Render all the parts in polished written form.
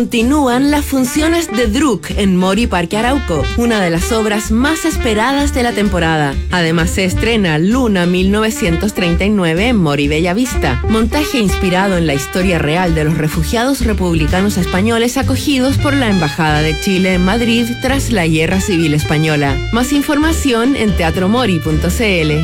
Continúan las funciones de Druk en Mori Parque Arauco, una de las obras más esperadas de la temporada. Además se estrena Luna 1939 en Mori Bellavista, montaje inspirado en la historia real de los refugiados republicanos españoles acogidos por la Embajada de Chile en Madrid tras la Guerra Civil Española. Más información en teatromori.cl.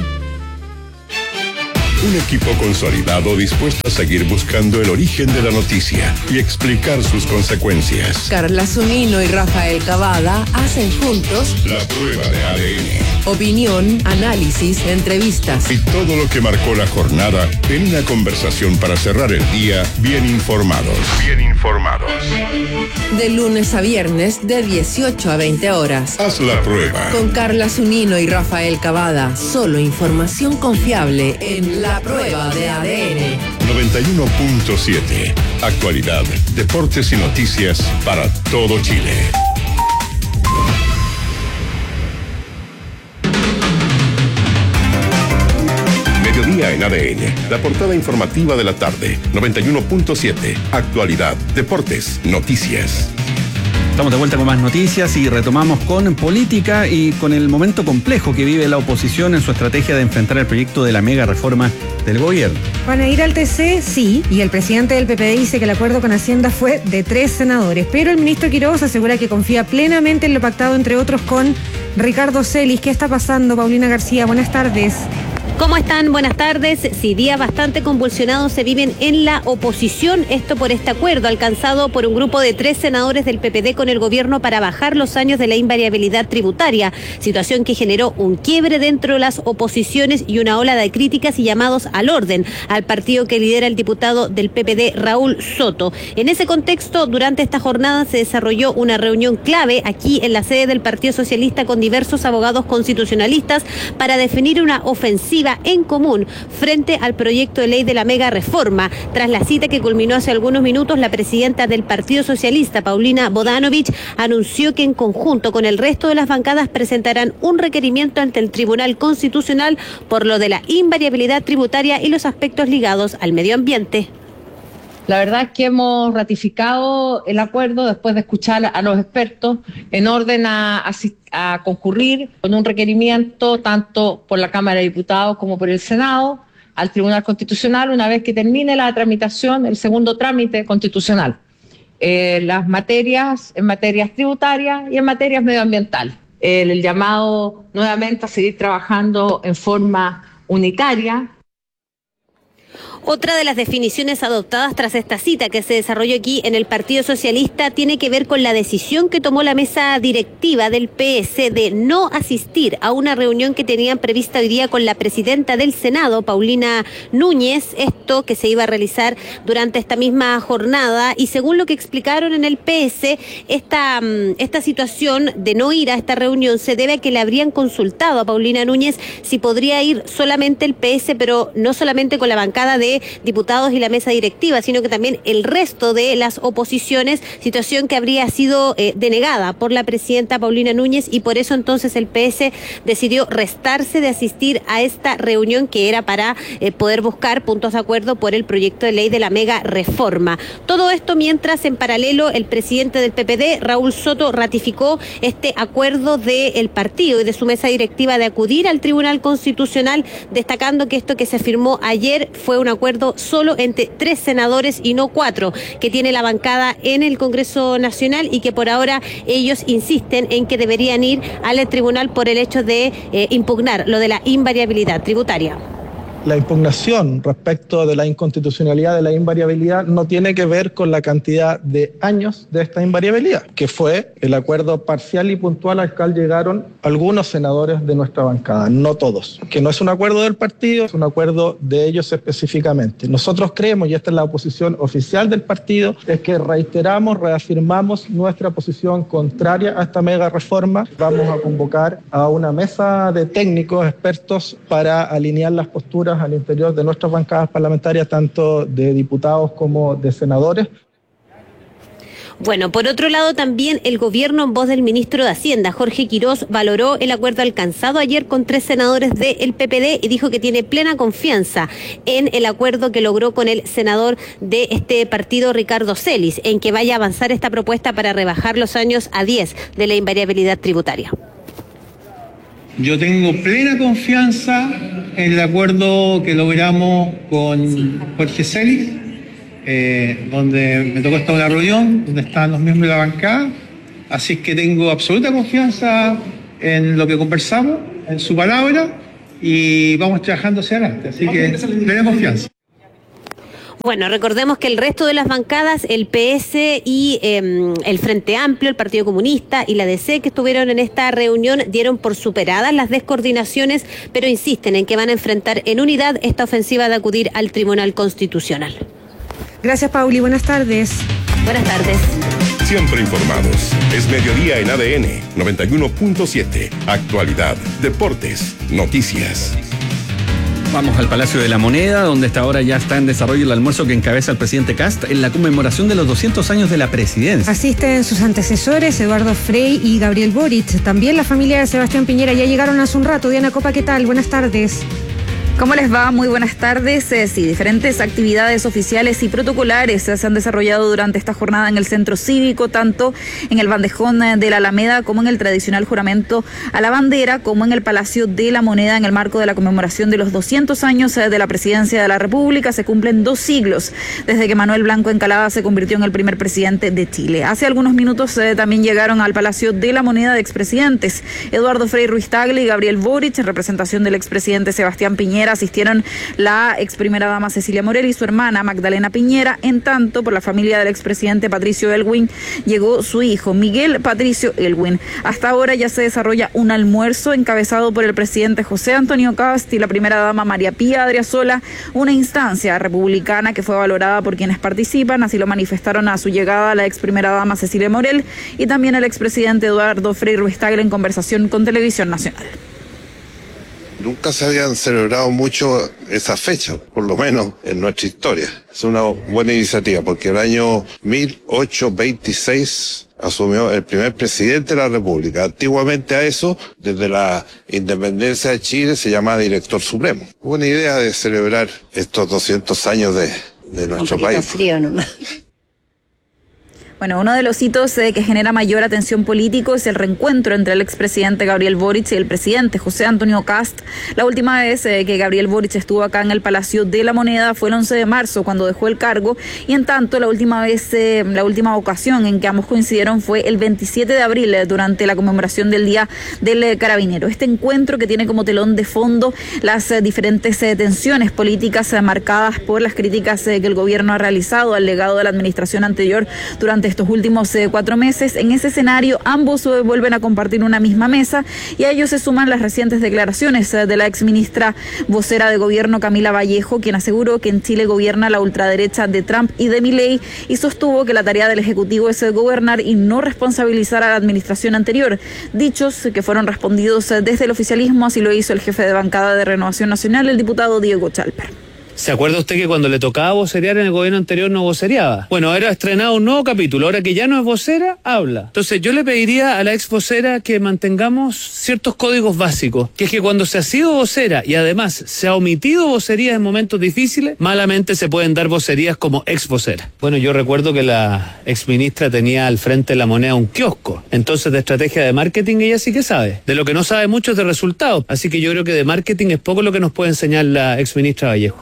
Un equipo consolidado dispuesto a seguir buscando el origen de la noticia y explicar sus consecuencias. Carla Zunino y Rafael Cavada hacen juntos La prueba de ADN. Opinión, análisis, entrevistas Y todo lo que marcó la jornada en una conversación para cerrar el día bien informados. Bien informados. de lunes a viernes de 18 a 20 horas. Haz la prueba. Con Carla Zunino y Rafael Cavada. Solo información confiable en La Prueba de ADN. 91.7. Actualidad, deportes y noticias para todo Chile. Mediodía en ADN, la portada informativa de la tarde. 91.7. Actualidad, deportes, noticias. Estamos de vuelta con más noticias y retomamos con política y con el momento complejo que vive la oposición en su estrategia de enfrentar el proyecto de la mega reforma del gobierno. ¿Van a ir al TC? Sí, y el presidente del PPD dice que el acuerdo con Hacienda fue de 3 senadores, pero el ministro Quiroz asegura que confía plenamente en lo pactado entre otros con Ricardo Celis. ¿Qué está pasando, Paulina García? Buenas tardes. ¿Cómo están? Buenas tardes. Sí, días bastante convulsionados se viven en la oposición, esto por este acuerdo alcanzado por un grupo de 3 senadores del PPD con el gobierno para bajar los años de la invariabilidad tributaria, situación que generó un quiebre dentro de las oposiciones y una ola de críticas y llamados al orden al partido que lidera el diputado del PPD, Raúl Soto. En ese contexto, durante esta jornada se desarrolló una reunión clave aquí en la sede del Partido Socialista con diversos abogados constitucionalistas para definir una ofensiva en común frente al proyecto de ley de la mega reforma. Tras la cita que culminó hace algunos minutos, la presidenta del Partido Socialista, Paulina Bodanovich, anunció que en conjunto con el resto de las bancadas presentarán un requerimiento ante el Tribunal Constitucional por lo de la invariabilidad tributaria y los aspectos ligados al medio ambiente. La verdad es que hemos ratificado el acuerdo después de escuchar a los expertos en orden a concurrir con un requerimiento tanto por la Cámara de Diputados como por el Senado al Tribunal Constitucional una vez que termine la tramitación, el segundo trámite constitucional. Las materias, en materias tributarias y en materias medioambientales. El llamado nuevamente a seguir trabajando en forma unitaria. Otra de las definiciones adoptadas tras esta cita que se desarrolló aquí en el Partido Socialista tiene que ver con la decisión que tomó la mesa directiva del PS de no asistir a una reunión que tenían prevista hoy día con la presidenta del Senado, Paulina Núñez, esto que se iba a realizar durante esta misma jornada, y según lo que explicaron en el PS, esta situación de no ir a esta reunión se debe a que le habrían consultado a Paulina Núñez si podría ir solamente el PS, pero no solamente con la bancada de diputados y la mesa directiva, sino que también el resto de las oposiciones, situación que habría sido denegada por la presidenta Paulina Núñez, y por eso entonces el PS decidió restarse de asistir a esta reunión que era para poder buscar puntos de acuerdo por el proyecto de ley de la mega reforma. Todo esto mientras en paralelo el presidente del PPD, Raúl Soto, ratificó este acuerdo del partido y de su mesa directiva de acudir al Tribunal Constitucional, destacando que esto que se firmó ayer fue un acuerdo solo entre 3 senadores y no 4 que tiene la bancada en el Congreso Nacional, y que por ahora ellos insisten en que deberían ir al tribunal por el hecho de impugnar lo de la invariabilidad tributaria. La impugnación respecto de la inconstitucionalidad de la invariabilidad no tiene que ver con la cantidad de años de esta invariabilidad, que fue el acuerdo parcial y puntual al cual llegaron algunos senadores de nuestra bancada, no todos, que no es un acuerdo del partido, es un acuerdo de ellos específicamente. Nosotros creemos, y esta es la posición oficial del partido, es que reafirmamos nuestra posición contraria a esta mega reforma. Vamos a convocar a una mesa de técnicos, expertos, para alinear las posturas al interior de nuestras bancadas parlamentarias, tanto de diputados como de senadores. Bueno, por otro lado también el gobierno en voz del ministro de Hacienda, Jorge Quirós, valoró el acuerdo alcanzado ayer con 3 senadores del PPD y dijo que tiene plena confianza en el acuerdo que logró con el senador de este partido, Ricardo Celis, en que vaya a avanzar esta propuesta para rebajar los años a 10 de la invariabilidad tributaria. Yo tengo plena confianza en el acuerdo que logramos con Jorge Celis, donde me tocó estar en una reunión, donde estaban los miembros de la bancada, así que tengo absoluta confianza en lo que conversamos, en su palabra, y vamos trabajando hacia adelante, así que plena confianza. Bueno, recordemos que el resto de las bancadas, el PS y el Frente Amplio, el Partido Comunista y la DC que estuvieron en esta reunión dieron por superadas las descoordinaciones, pero insisten en que van a enfrentar en unidad esta ofensiva de acudir al Tribunal Constitucional. Gracias, Pauli. Buenas tardes. Buenas tardes. Siempre informados. Es mediodía en ADN 91.7. Actualidad, deportes, noticias. Vamos al Palacio de la Moneda, donde hasta ahora ya está en desarrollo el almuerzo que encabeza el presidente Kast en la conmemoración de los 200 años de la presidencia. Asisten sus antecesores, Eduardo Frei y Gabriel Boric. También la familia de Sebastián Piñera ya llegaron hace un rato. Diana Copa, ¿qué tal? Buenas tardes. ¿Cómo les va? Muy buenas tardes. Sí, diferentes actividades oficiales y protocolares se han desarrollado durante esta jornada en el Centro Cívico, tanto en el bandejón de la Alameda como en el tradicional juramento a la bandera, como en el Palacio de la Moneda en el marco de la conmemoración de los 200 años de la presidencia de la República. Se cumplen 2 siglos desde que Manuel Blanco Encalada se convirtió en el primer presidente de Chile. Hace algunos minutos también llegaron al Palacio de la Moneda de expresidentes. Eduardo Frei Ruiz-Tagle y Gabriel Boric, en representación del expresidente Sebastián Piñera. Asistieron la ex primera dama Cecilia Morel y su hermana Magdalena Piñera. En tanto, por la familia del expresidente Patricio Aylwin llegó su hijo Miguel Patricio Aylwin. Hasta ahora ya se desarrolla un almuerzo encabezado por el presidente José Antonio Kast y la primera dama María Pía Adriasola, una instancia republicana que fue valorada por quienes participan. Así lo manifestaron a su llegada la ex primera dama Cecilia Morel y también el expresidente Eduardo Frei Ruiz-Tagle en conversación con Televisión Nacional. Nunca se habían celebrado mucho esa fecha, por lo menos en nuestra historia. Es una buena iniciativa porque el año 1826 asumió el primer presidente de la República. Antiguamente a eso, desde la independencia de Chile, se llamaba director supremo. Buena idea de celebrar estos 200 años de nuestro país. Frío nomás. Bueno, uno de los hitos que genera mayor atención político es el reencuentro entre el expresidente Gabriel Boric y el presidente José Antonio Kast. La última vez que Gabriel Boric estuvo acá en el Palacio de la Moneda fue el 11 de marzo cuando dejó el cargo, y en tanto la última ocasión en que ambos coincidieron fue el 27 de abril durante la conmemoración del Día del Carabinero. Este encuentro que tiene como telón de fondo las diferentes tensiones políticas marcadas por las críticas que el gobierno ha realizado al legado de la administración anterior durante estos últimos 4 meses. En ese escenario, ambos vuelven a compartir una misma mesa, y a ellos se suman las recientes declaraciones de la exministra vocera de gobierno Camila Vallejo, quien aseguró que en Chile gobierna la ultraderecha de Trump y de Milei, y sostuvo que la tarea del Ejecutivo es gobernar y no responsabilizar a la administración anterior. Dichos que fueron respondidos desde el oficialismo, así lo hizo el jefe de bancada de Renovación Nacional, el diputado Diego Chalper. ¿Se acuerda usted que cuando le tocaba vocerear en el gobierno anterior no vocereaba? Bueno, era estrenado un nuevo capítulo, ahora que ya no es vocera, habla. Entonces yo le pediría a la ex vocera que mantengamos ciertos códigos básicos, que es que cuando se ha sido vocera y además se ha omitido vocerías en momentos difíciles, malamente se pueden dar vocerías como ex vocera. Bueno, yo recuerdo que la ex ministra tenía al frente de la Moneda un kiosco, entonces de estrategia de marketing ella sí que sabe. De lo que no sabe mucho es de resultados, así que yo creo que de marketing es poco lo que nos puede enseñar la ex ministra Vallejo.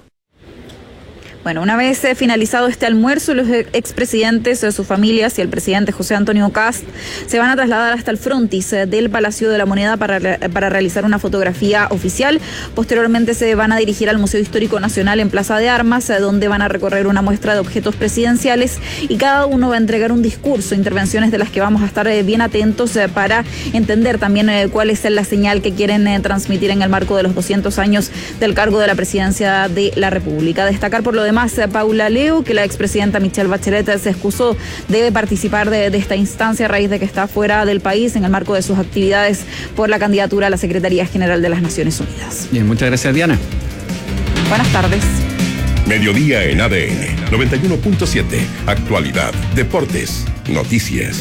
Bueno, una vez finalizado este almuerzo, los expresidentes, sus familias y el presidente José Antonio Kast se van a trasladar hasta el frontis del Palacio de la Moneda para realizar una fotografía oficial. Posteriormente se van a dirigir al Museo Histórico Nacional en Plaza de Armas, donde van a recorrer una muestra de objetos presidenciales, y cada uno va a entregar un discurso, intervenciones de las que vamos a estar bien atentos para entender también cuál es la señal que quieren transmitir en el marco de los 200 años del cargo de la presidencia de la República. Destacar por lo demás Paula Leo que la expresidenta Michelle Bachelet se excusó de participar de esta instancia a raíz de que está fuera del país en el marco de sus actividades por la candidatura a la Secretaría General de las Naciones Unidas. Bien, muchas gracias, Diana. Buenas tardes. Mediodía en ADN 91.7. Actualidad, deportes, Noticias.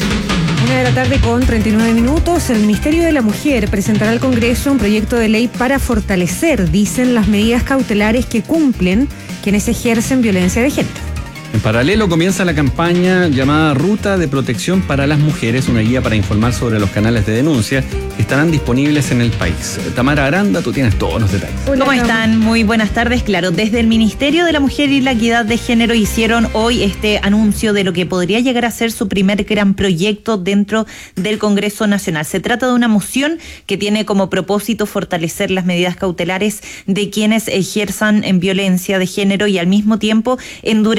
1:39 p.m. El Ministerio de la Mujer presentará al Congreso un proyecto de ley para fortalecer, dicen, las medidas cautelares que cumplen quienes ejercen violencia de género. En paralelo comienza la campaña llamada Ruta de Protección para las Mujeres, una guía para informar sobre los canales de denuncia que estarán disponibles en el país. Tamara Aranda, tú tienes todos los detalles. ¿Cómo están? Muy buenas tardes. Claro, desde el Ministerio de la Mujer y la Equidad de Género hicieron hoy este anuncio de lo que podría llegar a ser su primer gran proyecto dentro del Congreso Nacional. Se trata de una moción que tiene como propósito fortalecer las medidas cautelares de quienes ejerzan en violencia de género y al mismo tiempo endurecer